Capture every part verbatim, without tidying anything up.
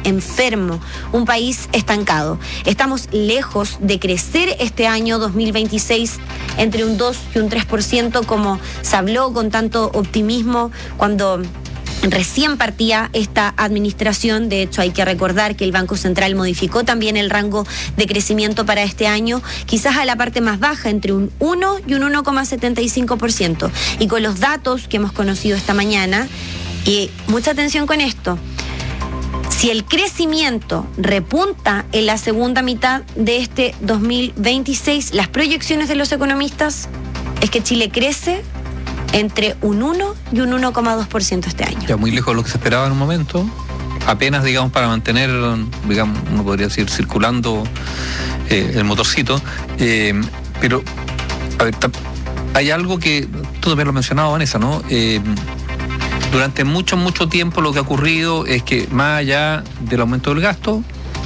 enfermo, un país estancado. Estamos lejos de crecer este año dos mil veintiséis entre un dos y un tres por ciento, como se habló con tanto optimismo cuando recién partía esta administración. De hecho, hay que recordar que el Banco Central modificó también el rango de crecimiento para este año, quizás a la parte más baja, entre un uno y un uno coma setenta y cinco por ciento. Y con los datos que hemos conocido esta mañana, y mucha atención con esto, si el crecimiento repunta en la segunda mitad de este dos mil veintiséis, las proyecciones de los economistas es que Chile crece entre un uno y un uno coma dos por ciento este año. Ya muy lejos de lo que se esperaba en un momento, apenas, digamos, para mantener, digamos, uno podría decir, circulando eh, el motorcito, eh, pero, a ver, hay algo que tú también lo has mencionado, Vanessa, ¿no? Eh, durante mucho, mucho tiempo lo que ha ocurrido es que, más allá del aumento del gasto,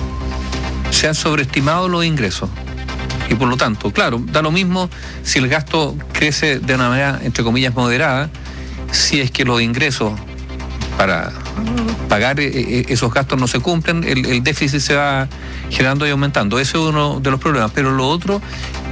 se han sobreestimado los ingresos. Y por lo tanto, claro, da lo mismo si el gasto crece de una manera, entre comillas, moderada, si es que los ingresos para pagar esos gastos no se cumplen, el, el déficit se va generando y aumentando. Ese es uno de los problemas. Pero lo otro,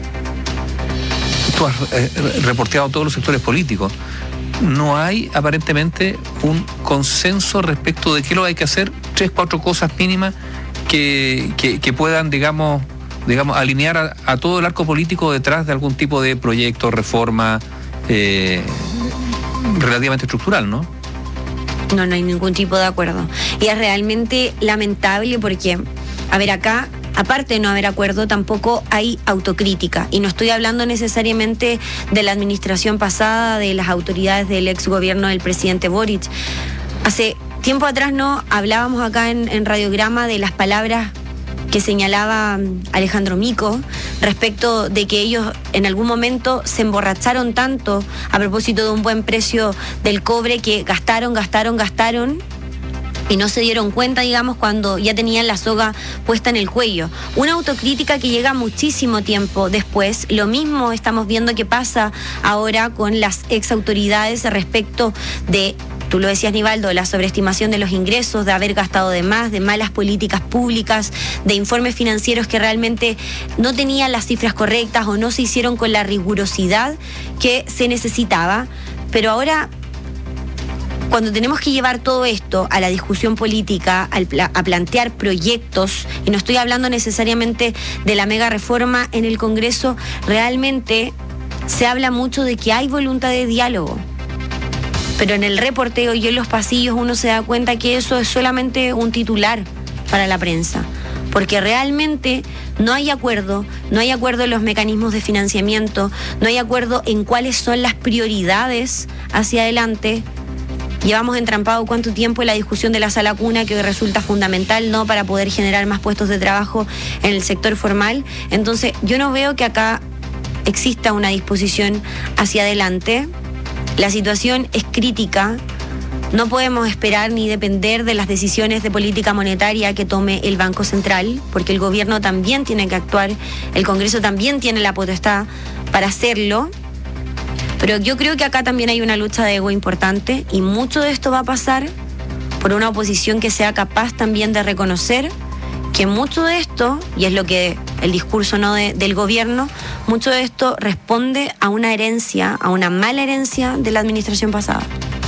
tú has eh, reporteado todos los sectores políticos. No hay aparentemente un consenso respecto de qué lo hay que hacer, tres, cuatro cosas mínimas que, que, que puedan, digamos, digamos, alinear a, a todo el arco político detrás de algún tipo de proyecto, reforma eh, relativamente estructural, ¿no? No, no hay ningún tipo de acuerdo. Y es realmente lamentable porque, a ver, acá, aparte de no haber acuerdo, tampoco hay autocrítica. Y no estoy hablando necesariamente de la administración pasada, de las autoridades del ex gobierno del presidente Boric. Hace tiempo atrás no hablábamos acá en, en Radiograma de las palabras que señalaba Alejandro Mico respecto de que ellos en algún momento se emborracharon tanto a propósito de un buen precio del cobre que gastaron, gastaron, gastaron y no se dieron cuenta, digamos, cuando ya tenían la soga puesta en el cuello. Una autocrítica que llega muchísimo tiempo después. Lo mismo estamos viendo que pasa ahora con las ex autoridades respecto de, tú lo decías, Nivaldo, la sobreestimación de los ingresos, de haber gastado de más, de malas políticas públicas, de informes financieros que realmente no tenían las cifras correctas o no se hicieron con la rigurosidad que se necesitaba. Pero ahora, cuando tenemos que llevar todo esto a la discusión política, al pla- a plantear proyectos, y no estoy hablando necesariamente de la mega reforma en el Congreso, realmente se habla mucho de que hay voluntad de diálogo. Pero en el reporteo y en los pasillos uno se da cuenta que eso es solamente un titular para la prensa. Porque realmente no hay acuerdo, no hay acuerdo en los mecanismos de financiamiento, no hay acuerdo en cuáles son las prioridades hacia adelante. Llevamos entrampado cuánto tiempo en la discusión de la sala cuna, que resulta fundamental, ¿no?, para poder generar más puestos de trabajo en el sector formal. Entonces, yo no veo que acá exista una disposición hacia adelante. La situación es crítica. No podemos esperar ni depender de las decisiones de política monetaria que tome el Banco Central, porque el gobierno también tiene que actuar, el Congreso también tiene la potestad para hacerlo. Pero yo creo que acá también hay una lucha de ego importante y mucho de esto va a pasar por una oposición que sea capaz también de reconocer que mucho de esto, y es lo que el discurso no de, del gobierno, mucho de esto responde a una herencia, a una mala herencia de la administración pasada.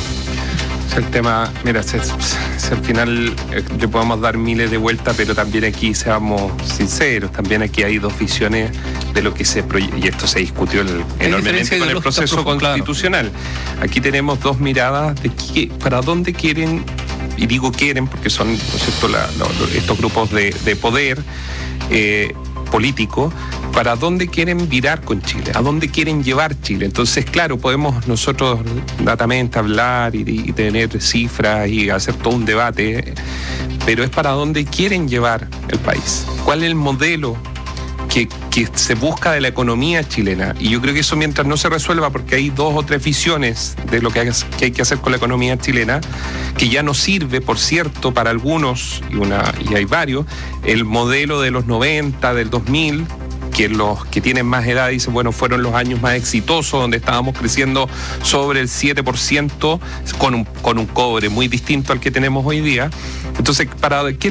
El tema, mira, si, si al final eh, le podemos dar miles de vueltas, pero también aquí seamos sinceros, también aquí hay dos visiones de lo que se proyecta, y esto se discutió el, enormemente con el proceso constitucional. Claro. Aquí tenemos dos miradas de qué, para dónde quieren, y digo quieren porque son, ¿no es cierto?, la, lo, estos grupos de, de poder eh, político, para dónde quieren virar con Chile, a dónde quieren llevar Chile. Entonces, claro, podemos nosotros datamente hablar y, y tener cifras y hacer todo un debate, pero es para dónde quieren llevar el país. ¿Cuál es el modelo que, que se busca de la economía chilena? Y yo creo que eso, mientras no se resuelva, porque hay dos o tres visiones de lo que hay que, hay que hacer con la economía chilena, que ya no sirve, por cierto, para algunos, y, una, y hay varios, el modelo de los noventa, del dos mil, que los que tienen más edad dicen, bueno, fueron los años más exitosos, donde estábamos creciendo sobre el siete por ciento con un, con un cobre muy distinto al que tenemos hoy día. Entonces, ¿para qué